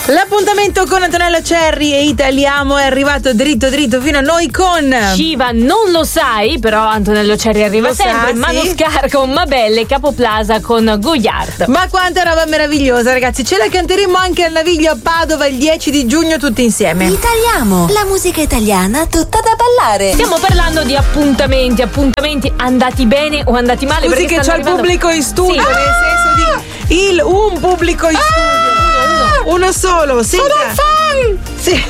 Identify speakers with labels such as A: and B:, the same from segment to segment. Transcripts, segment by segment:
A: L'appuntamento con Antonella Cerri e Italiamo è arrivato dritto fino a noi con
B: Shiva, non lo sai, però Antonello Cerri arriva
A: Lo
B: sempre.
A: sa,
B: Manoscar con Mabelle, Capoplaza con Goyard.
A: Ma quanta roba meravigliosa, ragazzi. Ce la canteremo anche al Naviglio a Padova il 10 di giugno tutti insieme.
C: Italiamo, la musica italiana tutta da ballare.
B: Stiamo parlando di appuntamenti andati bene o andati male.
A: Scusi
B: perché
A: che c'ho
B: stanno
A: il
B: arrivando...
A: pubblico in studio,
B: Sì.
A: nel senso di un pubblico in studio. Uno solo. Senta.
C: Sono fan!
A: Sì.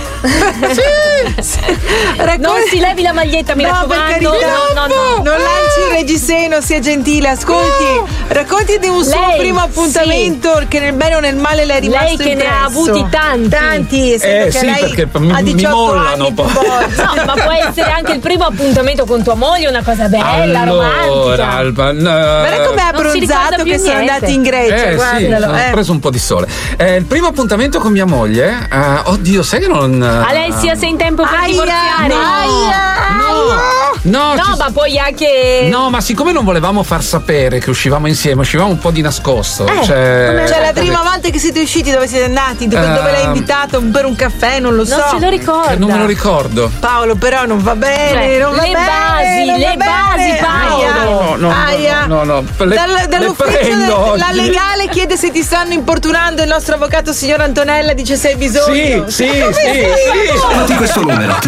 B: Non si levi la maglietta, mi
A: No, per
B: raccomando.
A: carità.
B: No.
A: Non lanci il reggiseno, sia gentile. Ascolti, racconti di un suo
B: Lei,
A: primo appuntamento che nel bene o nel male le è rimasto
B: Lei che ne ha
A: impresso.
B: avuti tanti.
A: essendo che
D: sì,
A: lei
D: perché
A: ha
D: mi
A: 18
D: mollano
A: anni,
D: poi.
B: No, ma può essere anche il primo appuntamento con tua moglie, una cosa bella, romantica.
A: Guarda com'è
B: Non si ricorda
A: abbronzato
B: più
A: che sono
B: niente.
A: andati in Grecia,
D: Sì,
A: guardalo.
D: ho preso un po' di sole. Il primo appuntamento con mia moglie, oddio, sai che non.
B: Alessia, sei in tempo per divorziare?
D: No,
B: Ma poi anche.
D: No, ma siccome non volevamo far sapere che uscivamo insieme, uscivamo un po' di nascosto.
A: Cioè la prima volta che siete usciti, dove siete andati? Dove l'hai invitato per un caffè? Non lo so.
B: Non se lo ricorda.
D: Non me lo ricordo.
A: Paolo, però non va bene,
B: Cioè,
A: non va
B: le
A: bene,
B: basi,
A: non va
B: le basi,
A: bene.
B: Paolo.
A: Aia.
D: No.
A: Dall'ufficio
D: prendo
A: la
D: oggi.
A: legale chiede se ti stanno importunando il nostro avvocato signor Antonella, dice se hai bisogno.
D: Sì.
E: Chiamati questo numero